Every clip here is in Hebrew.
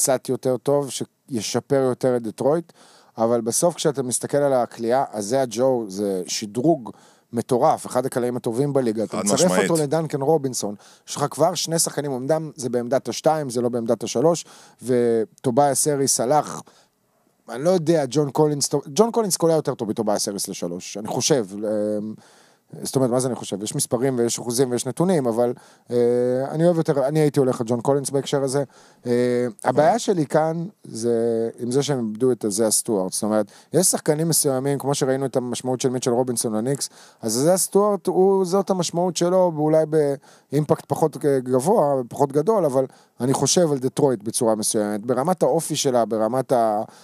קצת יותר טוב, שישפר יותר את דטרויט, אבל בסוף כשאתה מסתכל על הקליעה, אז זה הג'ו, זה שדרוג מטורף, אחד הקלעים הטובים בליגה, אתה מצרף אותו לדנקן רובינסון, יש לך כבר שני שחקנים, עומדם, זה בעמדת ה-2, זה לא בעמדת ה-3, וטוביה סריס הלך, אני לא יודע, ג'ון קולינס קולע יותר טוב בטוביה סריס ל-3, אני חושב, זאת אומרת, מה זה אני חושב? יש מספרים ויש אחוזים ויש נתונים, אבל אני אוהב יותר, אני הייתי הולך על ג'ון קולינס בהקשר הזה. הבעיה שלי כאן, זה עם זה שהם איבדו את זה הסטוארט, זאת אומרת, יש שחקנים מסוימים, כמו שראינו את המשמעות של מיטשל רובינסון לניקס, אז זה הסטוארט, זאת המשמעות שלו, ואולי באימפקט פחות גבוה, פחות גדול, אבל אני חושב על דטרויט בצורה מסוימת, ברמת האופי שלה, ברמת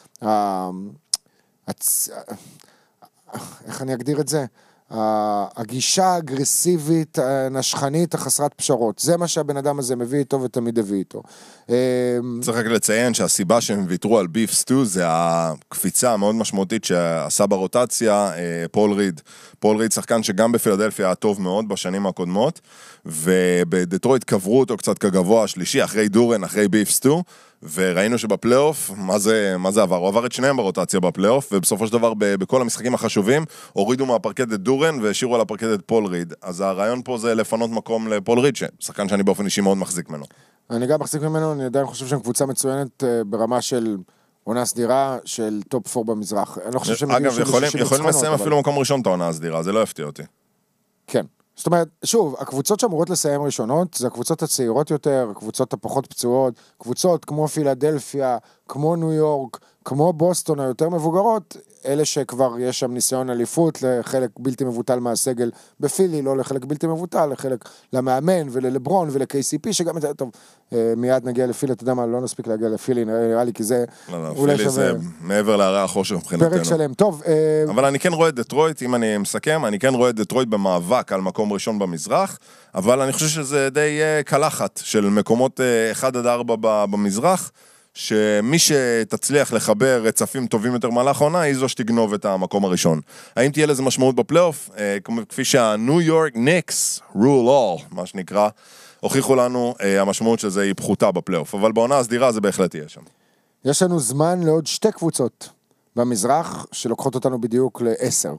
איך אני אגדיר את זה? הגישה האגרסיבית, הנשכנית, החסרת פשרות. זה מה שהבן אדם הזה מביא איתו ותמיד הביא איתו. צריך רק לציין שהסיבה שהם ויתרו על ביף סטו זה הקפיצה המאוד משמעותית שעשה ברוטציה פול ריד. פול ריד שחקן שגם בפילדלפיה היה טוב מאוד בשנים הקודמות, ובדטרויט קברו אותו קצת כגבוה השלישי, אחרי דורן, אחרי ביף סטו, וראינו שבפלייאוף, מה זה עבר? הוא עבר את שניהם ברוטציה בפלייאוף, ובסופו של דבר בכל המשחקים החשובים, הורידו מהפרקט את דורן, והשאירו על הפרקט את פול ריד. אז הרעיון פה זה לפנות מקום לפול ריד, שחקן שאני באופן אישי מאוד מחזיק ממנו. אני גם מחזיק ממנו, אני עדיין חושב שהם קבוצה מצוינת ברמה של עונה סדירה, של טופ 4 במזרח. אני לא חושב שהם אגב, יכולים לסיים אפילו מקום ראשון את העונה הסדירה, זה לא יפתיע אותי. כן. זאת אומרת, שוב, הקבוצות שאמורות לסיים ראשונות, זה הקבוצות הצעירות יותר, הקבוצות הפחות פצועות, קבוצות כמו פילדלפיה, כמו ניו יורק, כמו בוסטון, היותר מבוגרות, אלה שכבר יש שם ניסיון אליפות לחלק בלתי מבוטל מהסגל בפילי, לא לחלק בלתי מבוטל, לחלק למאמן וללברון ול-KCP, שגם טוב, מיד נגיע לפילי, אתה יודע מה, לא נספיק להגיע לפילי, נראה לי, כי זה פילי זה מעבר להרי החושך מבחינתנו. פרק שלם, טוב. אבל אני כן רואה את דטרויט, אם אני מסכם, אני כן רואה את דטרויט במאבק על מקום ראשון במזרח, אבל אני חושב שזה די קלחת של מקומות 1-4 במזרח, שמי שתצליח לחבר רצפים טובים יותר מהלך העונה, היא זו שתגנוב את המקום הראשון. האם תהיה לזה משמעות בפלייאוף? כפי שהניו יורק ניקס, rule all, מה שנקרא, הוכיחו לנו, המשמעות של זה היא פחותה בפלייאוף, אבל בעונה הסדירה זה בהחלט יהיה שם. יש לנו זמן לעוד 2 קבוצות במזרח, שלוקחות אותנו בדיוק ל10.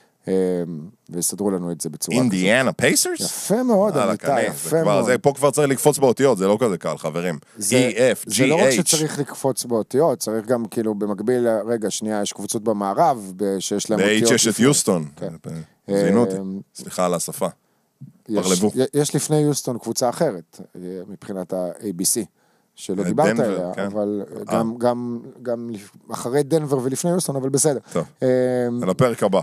ויסדרו לנו את זה בצורה כזאת. אינדיאנה פייסרס? יפה מאוד, אמיתי, יפה מאוד. פה כבר צריך לקפוץ באותיות, זה לא כזה קל, חברים. E-F-G-H. זה לא רק שצריך לקפוץ באותיות, צריך גם כאילו במקביל, רגע, שנייה, יש קבוצות במערב, שיש להם אותיות. ב-H יש את יוסטון. זינו אותי, סליחה על השפה. פרלבו. יש לפני יוסטון קבוצה אחרת, מבחינת ה-ABC. שלא דיברת עליה, אבל גם אחרי דנבר ולפני יוסטון, אבל בסדר. טוב, על הפרק הבא.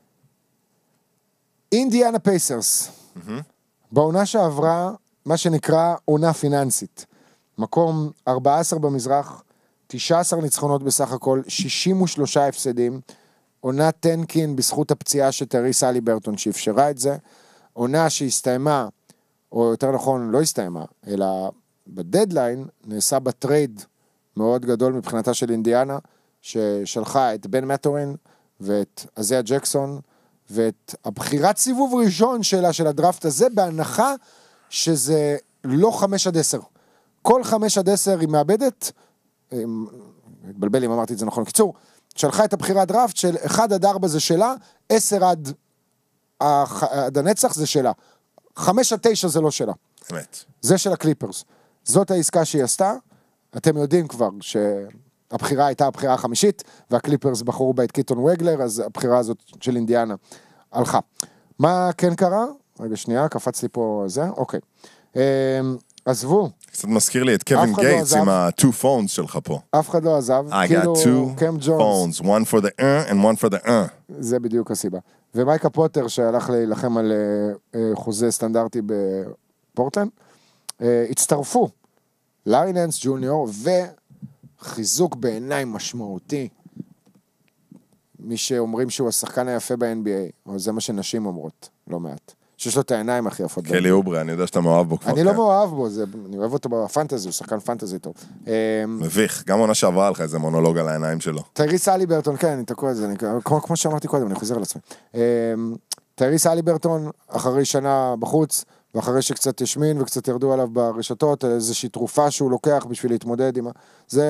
אינדיאנה פייסרס, בעונה שעברה, מה שנקרא עונה פיננסית, מקום 14 במזרח, 19 ניצחונות בסך הכל, 63 הפסדים, עונה טנקין בזכות הפציעה של טריס הליברטון שאפשרה את זה, עונה שהסתיימה, או יותר נכון לא הסתיימה, אלא בדדליין נעשה בטרייד מאוד גדול מבחינתה של אינדיאנה, ששלחה את בן מטורין ואת אזיה ג'קסון, ואת הבחירת סיבוב ראשון שלה, של הדראפט הזה, בהנחה שזה לא 5-10. כל 5-10 היא מאבדת, התבלבל אם אמרתי את זה נכון, קיצור, שלחה את הבחירת דראפט של 1-4 זה שלה, 10 עד הנצח זה שלה. 5-9 זה לא שלה. אמת. זה של הקליפרס. זאת העסקה שהיא עשתה, אתם יודעים כבר שהבחירה הייתה הבחירה החמישית, והקליפרס בחרו בה את קיטון וגלר, אז הבחירה הזאת של אינדיאנה הלכה. מה כן קרה? רגע שנייה, קפץ לי פה זה, אוקיי. עזבו. קצת מזכיר לי את קווין גייטס עם ה-2 phones שלך פה. אף אחד לא עזב. I got 2 phones, one for the and one for the זה בדיוק הסיבה. ומייקה פוטר שהלך להילחם על חוזה סטנדרטי בפורטלנד, הצטרפו לארי ננס ג'וניור וחיזוק בעיניים משמעותי, מי שאומרים שהוא השחקן היפה ב-NBA, או זה מה שנשים אומרות, לא מעט. שיש לו את העיניים הכי יפות. קלי אוברה, אני יודע שאתה מאוהב בו כבר. אני לא מאוהב בו, אני אוהב אותו בפנטזי, הוא שחקן פנטזי טוב. מביך, גם עונה שעברה לך איזה מונולוג על העיניים שלו. טייריס הליברטון, כן, אני תקוע את זה, כמו שאמרתי קודם, אני חוזר על עצמי. טייריס הליברטון, אחרי שנה בחוץ, ואחרי שקצת השמין וקצת ירדו עליו ברשתות, איזושהי תרופה שהוא לוקח בשביל להתמודד עם זה,